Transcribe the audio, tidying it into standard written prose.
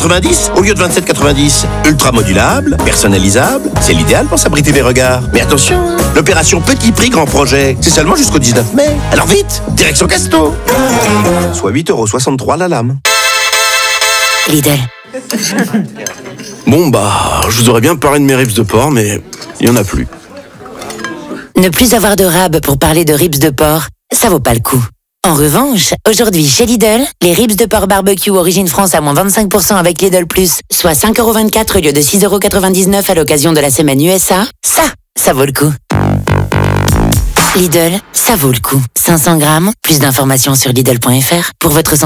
19,90 au lieu de 27,90. Ultra modulable, personnalisable, c'est l'idéal pour s'abriter des regards. Mais attention, l'opération Petit Prix Grand Projet, c'est seulement jusqu'au 19 mai. Alors vite, direction Casto. Soit 8,63 € la lame. Lidl. Bon je vous aurais bien parlé de mes ribs de porc, mais il n'y en a plus. Ne plus avoir de rab pour parler de ribs de porc, ça vaut pas le coup. En revanche, aujourd'hui chez Lidl, les ribs de porc barbecue origine France à moins 25% avec Lidl Plus, soit 5,24 € au lieu de 6,99 € à l'occasion de la semaine USA, ça vaut le coup. Lidl, ça vaut le coup. 500 grammes, plus d'informations sur Lidl.fr. Pour votre santé.